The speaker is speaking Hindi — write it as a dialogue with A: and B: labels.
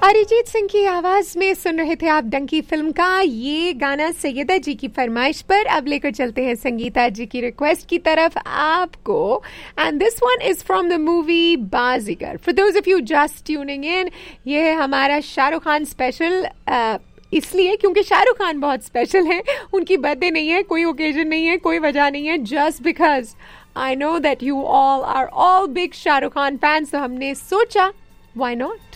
A: अरिजीत सिंह की आवाज में सुन रहे थे आप डंकी फिल्म का ये गाना सैयदा जी की फरमाइश पर। अब लेकर चलते हैं संगीता जी की रिक्वेस्ट की तरफ आपको, and this one is from the movie Baazigar. For those of you just tuning in, ये है हमारा शाहरुख खान स्पेशल, इसलिए क्योंकि शाहरुख खान बहुत स्पेशल है। उनकी बर्थडे नहीं है, कोई ओकेजन नहीं है, कोई वजह नहीं है, just because I know that you all are all big Shahrukh Khan fans. तो हमने सोचा व्हाई नॉट।